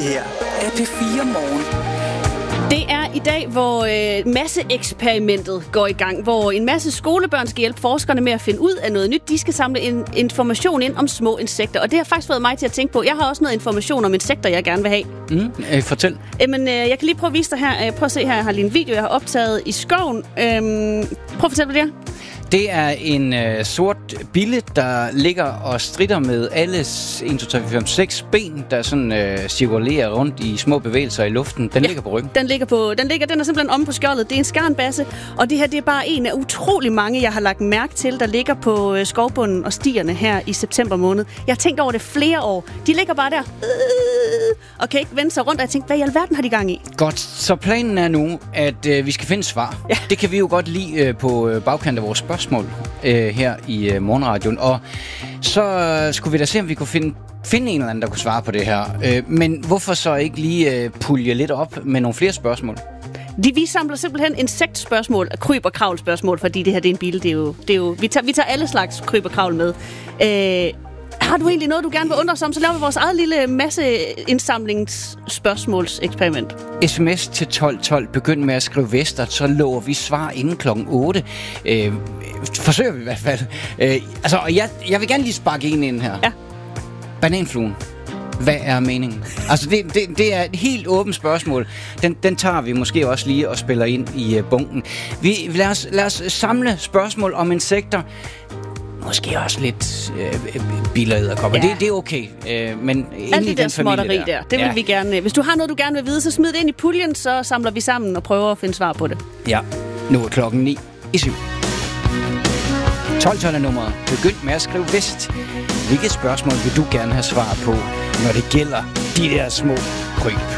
her er P4 Morgen. Det er i dag, hvor masseeksperimentet går i gang, hvor en masse skolebørn skal hjælpe forskerne med at finde ud af noget nyt. De skal samle information ind om små insekter, og det har faktisk fået mig til at tænke på. Jeg har også noget information om insekter, jeg gerne vil have. Fortæl. Men jeg kan lige prøve at vise dig her. Prøv at se her, jeg har lige en video, jeg har optaget i skoven. Prøv at fortælle, hvad det er. Det er en sort bille, der ligger og stritter med alle 1, 2, 3, 4, 5, 6 ben, der sådan cirkulerer rundt i små bevægelser i luften. Den ligger på ryggen. Den er simpelthen omme på skjoldet. Det er en skarnbasse, og det her det er bare en af utrolig mange, jeg har lagt mærke til, der ligger på skovbunden og stierne her i september måned. Jeg har tænkt over det flere år. De ligger bare der og kan ikke vende sig rundt, og jeg tænkte, hvad i alverden har de gang i? Godt, så planen er nu, at vi skal finde svar. Ja. Det kan vi jo godt lide på bagkant af vores spørgsmål her i morgenradioen. Og så skulle vi da se, om vi kunne finde en eller anden, der kunne svare på det her. Men hvorfor så ikke lige pulje lidt op med nogle flere spørgsmål? Vi samler simpelthen insektspørgsmål og kryb- og kravlspørgsmål, fordi det her det er en bil. Det er jo, vi tager alle slags kryb og kravl med. Har du egentlig noget, du gerne vil undre os om, så laver vi vores eget lille masseindsamlingsspørgsmålseksperiment. SMS til 1212. Begynd med at skrive Vester, så lover vi svar inden klokken 8. Forsøger vi i hvert fald. Jeg vil gerne lige sparke en ind her. Ja. Bananfluen. Hvad er meningen? Altså, det er et helt åbent spørgsmål. Den tager vi måske også lige og spiller ind i bunken. Lad os samle spørgsmål om insekter. Måske også lidt bileredderkopper. Ja. Det er okay. Men alt det der småtteri der. Det vil vi gerne. Hvis du har noget, du gerne vil vide, så smid det ind i puljen, så samler vi sammen og prøver at finde svar på det. Ja. Nu er klokken 9:07. 12 er nummeret. Begynd med at skrive Vest. Hvilket spørgsmål vil du gerne have svar på, når det gælder de der små kryb?